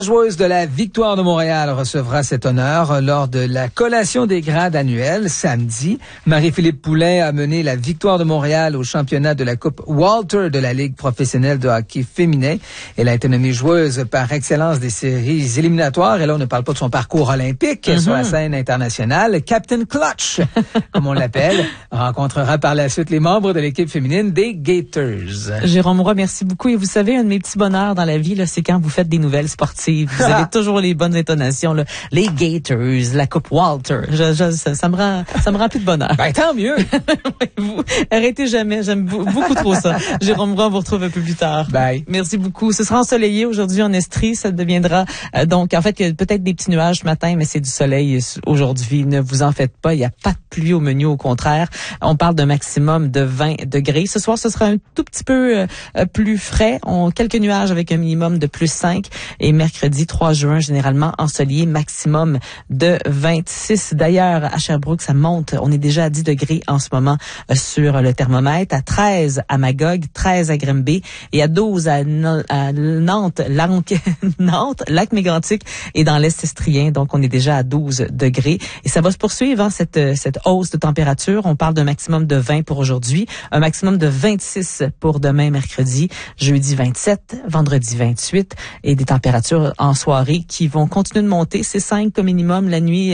Joueuse de la Victoire de Montréal recevra cet honneur lors de la collation des grades annuelle samedi. Marie-Philippe Poulin a mené la Victoire de Montréal au championnat de la Coupe Walter de la Ligue professionnelle de hockey féminin. Elle a été nommée joueuse par excellence des séries éliminatoires. Et là, on ne parle pas de son parcours olympique sur la scène internationale. Captain Clutch, comme on l'appelle, rencontrera par la suite les membres de l'équipe féminine des Gators. Jérôme Roy, merci beaucoup. Et vous savez, un de mes petits bonheurs dans la vie, là, c'est quand vous faites des nouvelles sportives. Vous avez toujours les bonnes intonations, là. Les Gators, la Coupe Walter. Ça me remplit de bonheur. Ben, tant mieux. Vous arrêtez jamais. J'aime beaucoup trop ça. Jérôme Roy, on vous retrouve un peu plus tard. Bye. Merci beaucoup. Ce sera ensoleillé aujourd'hui en Estrie. Ça deviendra, donc, en fait, il y a peut-être des petits nuages ce matin, mais c'est du soleil aujourd'hui. Ne vous en faites pas. Il n'y a pas de pluie au menu. Au contraire, on parle d'un maximum de 20 degrés. Ce soir, ce sera un tout petit peu plus frais. Quelques nuages avec un minimum de plus 5. Et mercredi 3 juin, généralement ensoleillé, maximum de 26. D'ailleurs, à Sherbrooke, ça monte. On est déjà à 10 degrés en ce moment sur le thermomètre, à 13 à Magog, 13 à Grimby et à 12 à Nantes, Nantes, Lac-Mégantic et dans l'Est estrien. Donc, on est déjà à 12 degrés. Et ça va se poursuivre, cette hausse de température. On parle d'un maximum de 20 pour aujourd'hui, un maximum de 26 pour demain, mercredi, jeudi 27, vendredi 28 et des températures en soirée qui vont continuer de monter. C'est 5 comme minimum la nuit,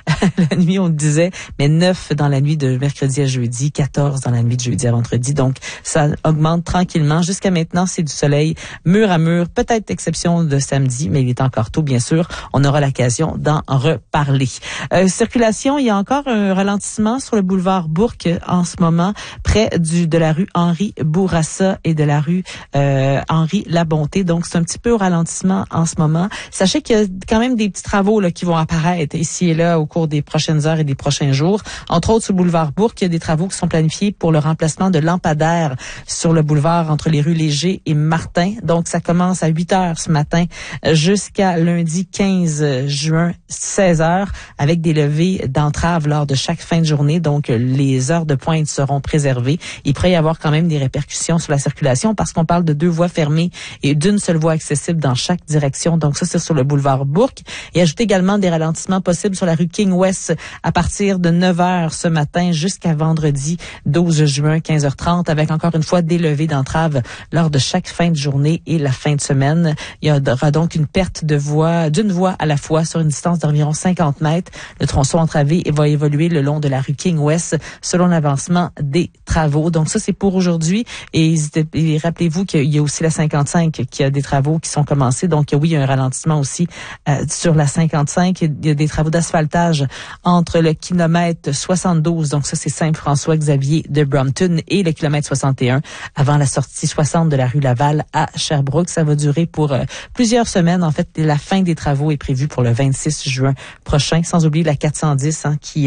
la nuit on le disait, mais 9 dans la nuit de mercredi à jeudi, 14 dans la nuit de jeudi à vendredi. Donc, ça augmente tranquillement. Jusqu'à maintenant, c'est du soleil mur à mur, peut-être exception de samedi, mais il est encore tôt, bien sûr. On aura l'occasion d'en reparler. Circulation, il y a encore un ralentissement sur le boulevard Bourque en ce moment, près de la rue Henri Bourassa et de la rue Henri Labonté. Donc, c'est un petit peu au ralentissement en ce moment. Sachez qu'il y a quand même des petits travaux là, qui vont apparaître ici et là au cours des prochaines heures et des prochains jours. Entre autres, sur le boulevard Bourque, il y a des travaux qui sont planifiés pour le remplacement de lampadaires sur le boulevard entre les rues Léger et Martin. Donc, ça commence à 8 heures ce matin jusqu'à lundi 15 juin, 16 heures, avec des levées d'entrave lors de chaque fin de journée. Donc, les heures de pointe seront préservées. Il pourrait y avoir quand même des répercussions sur la circulation parce qu'on parle de 2 voies fermées et d'une seule voie accessible dans chaque direction. Donc, ça, c'est sur le boulevard Bourque. Et ajoutez également des ralentissements possibles sur la rue King West à partir de 9 heures ce matin jusqu'à vendredi 12 juin, 15h30, avec encore une fois des levées d'entrave lors de chaque fin de journée et la fin de semaine. Il y aura donc une perte de voie, d'une voie à la fois sur une distance d'environ 50 mètres. Le tronçon entravé va évoluer le long de la rue King West selon l'avancement des travaux. Donc ça, c'est pour aujourd'hui. Et rappelez-vous qu'il y a aussi la 55 qui a des travaux qui sont commencés. Donc oui, il y a un ralentissement aussi sur la 55. Il y a des travaux d'asphaltage entre le kilomètre 72, donc ça c'est Saint-François-Xavier de Brompton, et le kilomètre 61 avant la sortie 60 de la rue Laval à Sherbrooke. Ça va durer pour plusieurs semaines. En fait, la fin des travaux est prévue pour le 26 juin prochain, sans oublier la 410 qui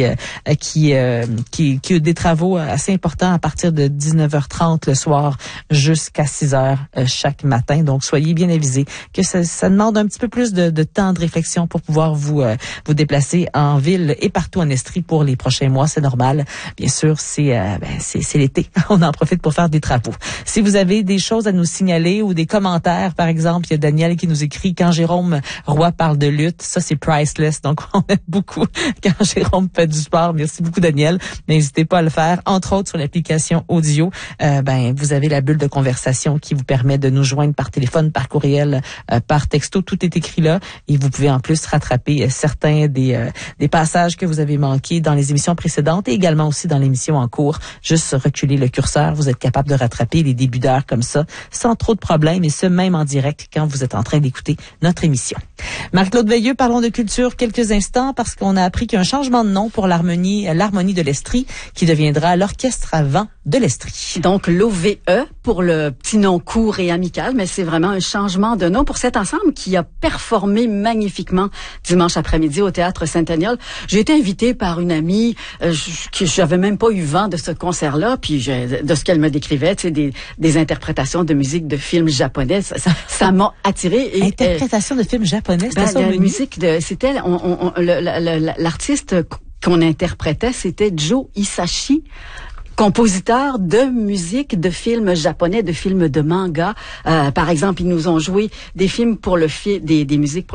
a des travaux assez importants à partir de 19h30 le soir jusqu'à 6h chaque matin. Donc, soyez bien avisés que ça demande un petit peu plus de temps de réflexion pour pouvoir vous déplacer en ville et partout en Estrie pour les prochains mois. C'est normal. Bien sûr, c'est l'été. On en profite pour faire des travaux. Si vous avez des choses à nous signaler ou des commentaires, par exemple, il y a Daniel qui nous écrit « Quand Jérôme Roy parle de lutte, ça c'est priceless ». Donc, on aime beaucoup quand Jérôme fait du sport. Merci beaucoup, Daniel. N'hésitez pas à le faire. Entre autres, sur l'application audio, vous avez la bulle de conversation qui vous permet de nous joindre par téléphone, par courriel, par texto. Tout est écrit là. Et vous pouvez en plus rattraper certains des passages que vous avez manqués dans les émissions précédentes et également aussi dans l'émission en cours. Juste reculer le curseur. Vous êtes capable de rattraper les débuts d'heure comme ça, sans trop de problèmes, et ce, même en direct quand vous êtes en train d'écouter notre émission. Marc-Claude Veilleux, parlons de culture quelques instants parce qu'on a appris qu'il y a un changement de nom pour l'harmonie de l'Estrie qui deviendra l'Orchestre à vent de l'Estrie. Donc, l'OVE pour le petit nom court et amical, mais c'est vraiment un changement de nom pour cet ensemble qui a performé magnifiquement dimanche après-midi au Théâtre Centennial. J'ai été invitée par une amie que j'avais même pas eu vent de ce concert-là, puis de ce qu'elle me décrivait, tu sais, des interprétations de musique de films japonais. Ça m'a attirée. Interprétation de films japonais, c'était ça au menu? C'était l'artiste qu'on interprétait, c'était Joe Hisaishi. compositeurs de musique, de films japonais, de films de manga. Par exemple, ils nous ont joué des films pour des musiques pour